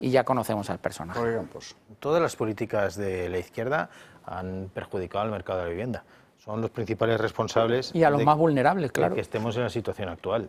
y ya conocemos al personaje. Jorge Campos. Todas las políticas de la izquierda han perjudicado al mercado de la vivienda. Son los principales responsables Y a los de más vulnerables, claro. que estemos en la situación actual.